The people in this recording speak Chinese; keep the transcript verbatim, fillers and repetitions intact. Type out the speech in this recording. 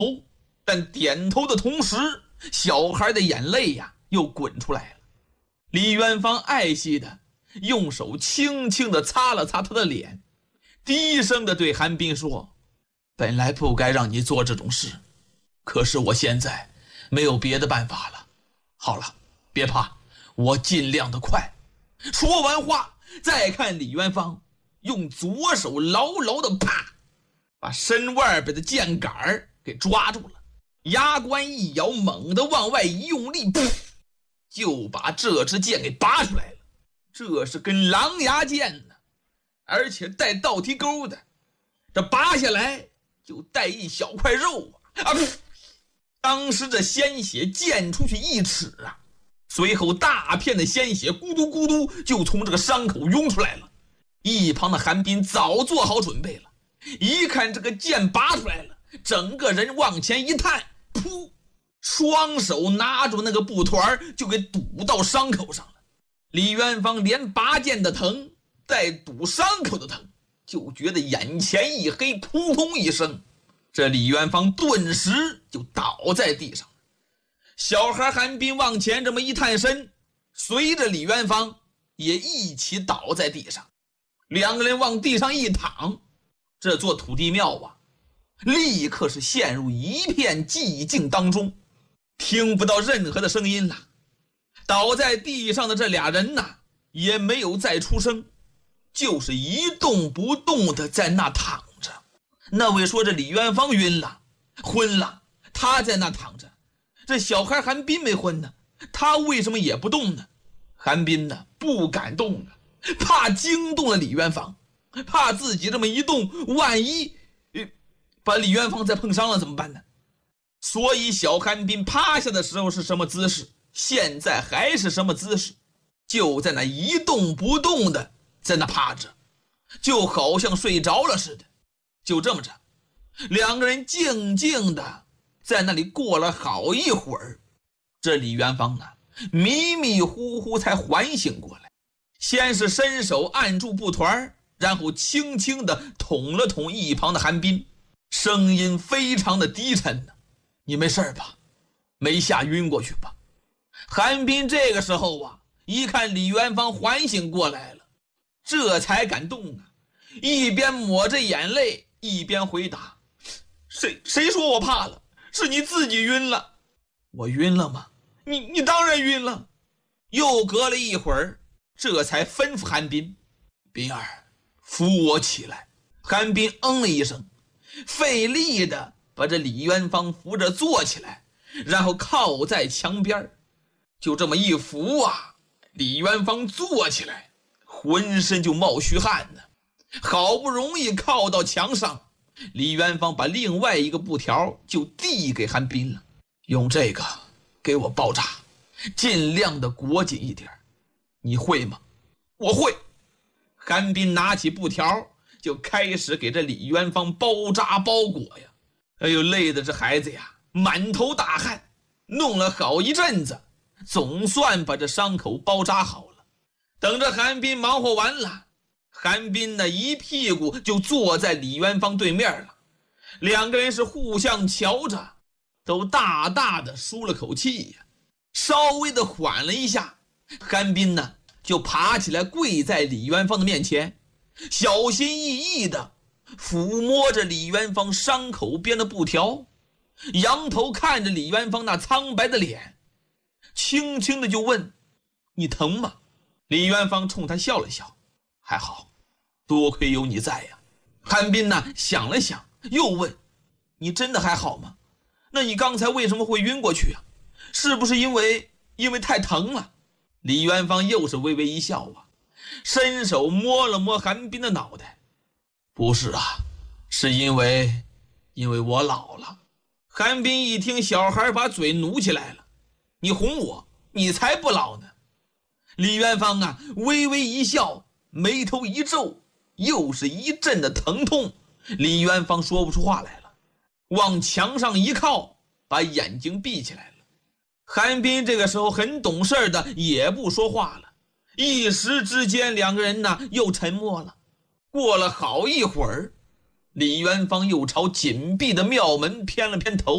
但点头的同时，小孩的眼泪呀又滚出来了。李元芳爱惜的用手轻轻地擦了擦他的脸，低声地对韩冰说：本来不该让你做这种事，可是我现在没有别的办法了。好了，别怕，我尽量的快。说完话，再看李元芳用左手牢牢的啪把身外边的箭杆给抓住了，牙关一咬，猛地往外一用力，噗，就把这支箭给拔出来了。这是根狼牙箭呢，而且带倒提钩的，这拔下来就带一小块肉啊！啊，当时这鲜血溅出去一尺啊，随后大片的鲜血咕嘟咕嘟就从这个伤口涌出来了。一旁的韩冰早做好准备了，一看这个箭拔出来了，整个人往前一探，噗，双手拿住那个布团就给堵到伤口上了。李元芳连拔箭的疼带堵伤口的疼，就觉得眼前一黑，扑通一声，这李元芳顿时就倒在地上了。小孩韩冰往前这么一探身，随着李元芳也一起倒在地上。两个人往地上一躺，这座土地庙啊立刻是陷入一片寂静当中，听不到任何的声音了。倒在地上的这俩人呐也没有再出声，就是一动不动的在那躺着。那位说这李元芳晕了昏了，他在那躺着。这小孩韩冰没昏呢，他为什么也不动呢？韩冰呢不敢动了，怕惊动了李元芳，怕自己这么一动，万一、呃、把李元芳再碰伤了怎么办呢？所以小韩冰趴下的时候是什么姿势，现在还是什么姿势，就在那一动不动的在那趴着，就好像睡着了似的。就这么着，两个人静静的在那里过了好一会儿，这李元芳呢迷迷糊糊才缓醒过来，先是伸手按住布团，然后轻轻地捅了捅一旁的韩冰，声音非常的低沉呢：你没事吧？没吓晕过去吧？韩冰这个时候啊一看李元芳缓醒过来了，这才敢动啊，一边抹着眼泪一边回答：谁谁说我怕了？是你自己晕了。我晕了吗？你你当然晕了。又隔了一会儿，这才吩咐韩冰：冰儿，扶我起来。韩冰嗯了一声，费力的把这李元芳扶着坐起来，然后靠在墙边。就这么一扶啊，李元芳坐起来，浑身就冒虚汗呢。好不容易靠到墙上，李元芳把另外一个布条就递给韩冰了：用这个给我包扎，尽量的裹紧一点。你会吗？我会。韩冰拿起布条就开始给这李元芳包扎包裹呀。哎呦，累的这孩子呀满头大汗，弄了好一阵子，总算把这伤口包扎好了。等着韩冰忙活完了，韩冰呢一屁股就坐在李元芳对面了。两个人是互相瞧着，都大大的舒了口气呀。稍微的缓了一下，韩冰呢就爬起来跪在李元芳的面前，小心翼翼的抚摸着李元芳伤口边的布条，仰头看着李元芳那苍白的脸，轻轻的就问：你疼吗？李元芳冲他笑了笑：还好，多亏有你在呀。韩冰呢想了想，又问：你真的还好吗？那你刚才为什么会晕过去啊？是不是因为因为太疼了？李元芳又是微微一笑啊，伸手摸了摸韩冰的脑袋：不是啊，是因为因为我老了。韩冰一听小孩把嘴努起来了：你哄我，你才不老呢。李元芳啊微微一笑，眉头一皱，又是一阵的疼痛。李元芳说不出话来了，往墙上一靠，把眼睛闭起来了。韩冰这个时候很懂事的也不说话了，一时之间两个人呢又沉默了。过了好一会儿，李元芳又朝紧闭的庙门偏了偏头。